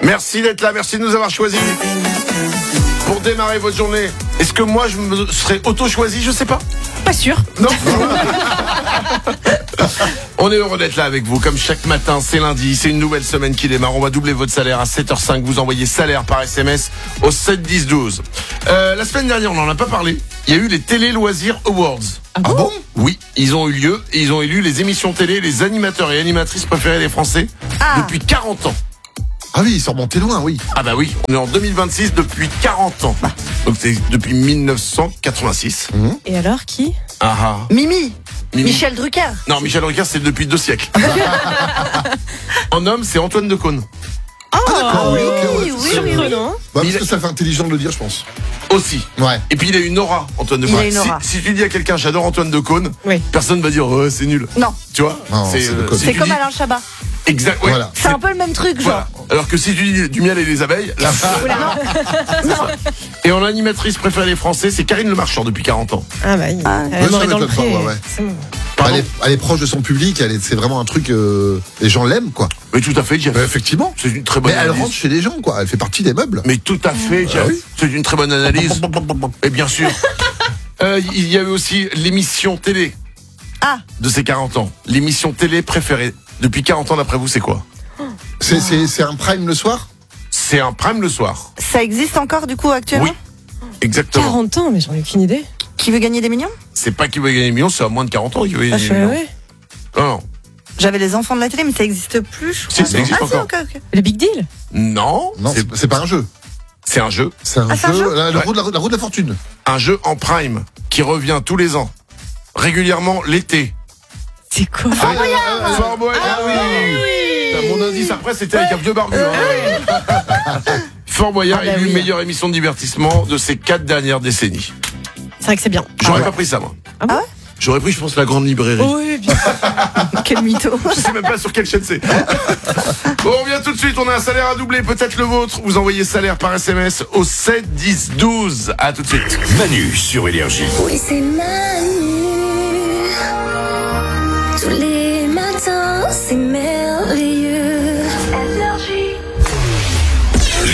Merci d'être là, merci de nous avoir choisis. Pour démarrer votre journée, est-ce que moi je me serais auto-choisi? Je sais pas. Pas sûr. Non. On est heureux d'être là avec vous. Comme chaque matin, c'est lundi, c'est une nouvelle semaine qui démarre. On va doubler votre salaire à 7h05. Vous envoyez salaire par SMS au 7 10 12. La semaine dernière, on n'en a pas parlé. Il y a eu les Télé Loisirs Awards. Ah bon? Oui, ils ont eu lieu et ils ont élu les émissions télé, les animateurs et animatrices préférés des Français depuis 40 ans. Ah oui, ils sont remontés loin, oui. Ah bah oui, on est en 2026 depuis 40 ans. Donc c'est depuis 1986. Et alors, qui? Mimi. Mimi. Michel Drucker. Non, Michel Drucker, c'est depuis 2 siècles. En homme, c'est Antoine Decaune. D'accord, oui, ok, ouais. oui, Surprenant. Bah, parce que ça fait intelligent de le dire, je pense. Aussi. Ouais. Et puis il a une aura, Antoine Decaune. Il a une aura. Si tu dis à quelqu'un, j'adore Antoine Decaune, Oui. personne va dire, c'est nul. Non, Tu vois? Non, c'est Decaune. si c'est tu comme dis- Alain Chabat. Exact, ouais. Voilà. C'est un peu le même truc, genre. Voilà. Alors que si tu dis du miel et des abeilles, là, c'est ça. Et en animatrice préférée des Français, c'est Karine Le Marchand depuis 40 ans. Ah bah, Ouais, elle ça m'aurait dans le m'étonne pas, pré. ouais. C'est bon. Pardon? Elle est proche de son public, c'est vraiment un truc, les gens l'aiment, quoi. Mais tout à fait, Jeff. Effectivement. C'est une très bonne Mais elle analyse. rentre chez les gens, quoi. Elle fait partie des meubles. Mais tout à fait, Jeff. oui. C'est une très bonne analyse. Et bien sûr. Il y a eu aussi l'émission télé de ces 40 ans. L'émission télé préférée depuis 40 ans, d'après vous, c'est quoi? C'est un prime le soir? C'est un prime le soir. Ça existe encore, du coup, actuellement? Oui, exactement. 40 ans, mais j'en ai aucune idée. Qui veut gagner des millions? C'est pas qui veut gagner des millions, c'est à moins de 40 ans qui veut gagner des millions. Ouais. Non, J'avais les enfants de la télé, mais ça existe plus, je Si, crois. ça existe ah, encore. Si, ok. Le Big Deal? non, Non, c'est pas un jeu. c'est un jeu. C'est un Ah, c'est un jeu la roue de la fortune. Un jeu en prime qui revient tous les ans, régulièrement l'été. C'est quoi? Fort Boyard. Ah oui. Mon indice après, c'était avec un vieux barbu. Fort Boyard Ah bah élu oui. meilleure émission de divertissement de ces 4 dernières décennies. C'est vrai que c'est bien. J'aurais pas pris ça, moi. Ah bon? J'aurais pris, je pense, la grande librairie. Oui, bien. Quel mytho. Je sais même pas sur quelle chaîne c'est. Bon, on vient tout de suite, on a un salaire à doubler, peut-être le vôtre. Vous envoyez salaire par SMS au 7 10 12. À tout de suite. Manu sur Énergie. Oui, c'est Manu. Tous les matins, c'est Manu.